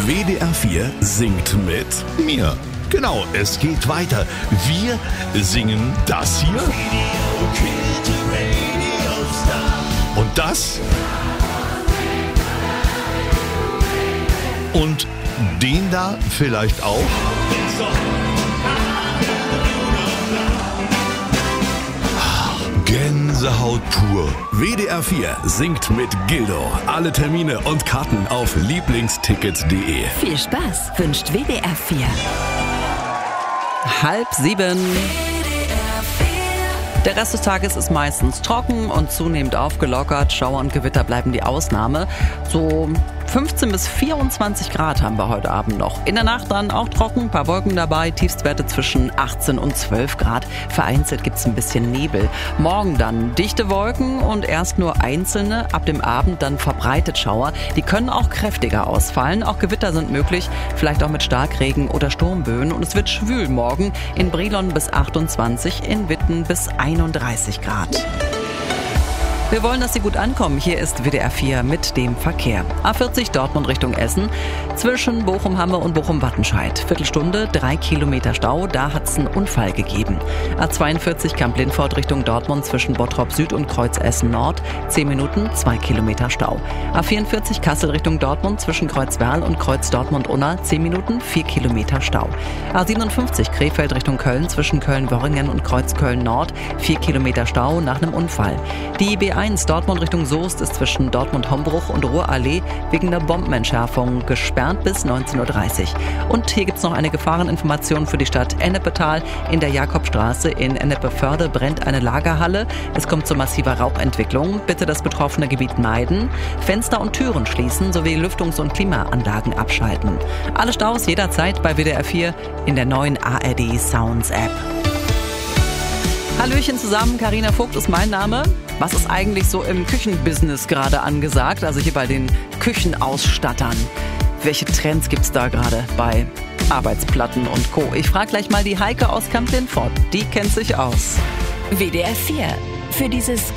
WDR 4 singt mit mir. Genau, es geht weiter. Wir singen das hier. Und das. Und den da vielleicht auch. Gänsehaut pur. WDR 4 singt mit Gildo. Alle Termine und Karten auf lieblingstickets.de. Viel Spaß wünscht WDR 4. 6:30. Der Rest des Tages ist meistens trocken und zunehmend aufgelockert. Schauer und Gewitter bleiben die Ausnahme. So 15 bis 24 Grad haben wir heute Abend noch. In der Nacht dann auch trocken, ein paar Wolken dabei, Tiefstwerte zwischen 18 und 12 Grad. Vereinzelt gibt es ein bisschen Nebel. Morgen dann dichte Wolken und erst nur einzelne, ab dem Abend dann verbreitet Schauer. Die können auch kräftiger ausfallen. Auch Gewitter sind möglich, vielleicht auch mit Starkregen oder Sturmböen. Und es wird schwül morgen in Brilon bis 28, in Witten bis 31 Grad. Wir wollen, dass Sie gut ankommen. Hier ist WDR 4 mit dem Verkehr. A40 Dortmund Richtung Essen. Zwischen Bochum-Hamme und Bochum-Wattenscheid. Viertelstunde, 3 Kilometer Stau. Da hat es einen Unfall gegeben. A42 Kamp-Lindfort Richtung Dortmund zwischen Bottrop Süd und Kreuz Essen Nord. 10 Minuten, 2 Kilometer Stau. A44 Kassel Richtung Dortmund zwischen Kreuz Werl und Kreuz Dortmund-Unna. 10 Minuten, 4 Kilometer Stau. A57 Krefeld Richtung Köln zwischen Köln-Worringen und Kreuz Köln Nord. 4 Kilometer Stau nach einem Unfall. Die B1 Dortmund Richtung Soest ist zwischen Dortmund-Hombruch und Ruhrallee wegen der Bombenentschärfung gesperrt bis 19:30 Uhr. Und hier gibt es noch eine Gefahreninformation für die Stadt Ennepetal. In der Jakobstraße in Ennepe-Förde brennt eine Lagerhalle. Es kommt zu massiver Rauchentwicklung. Bitte das betroffene Gebiet meiden. Fenster und Türen schließen sowie Lüftungs- und Klimaanlagen abschalten. Alle Staus jederzeit bei WDR 4 in der neuen ARD Sounds App. Hallöchen zusammen, Carina Vogt ist mein Name. Was ist eigentlich so im Küchenbusiness gerade angesagt, also hier bei den Küchenausstattern? Welche Trends gibt's da gerade bei Arbeitsplatten und Co.? Ich frage gleich mal die Heike aus Kamp-Lindfort, die kennt sich aus. WDR 4. Für dieses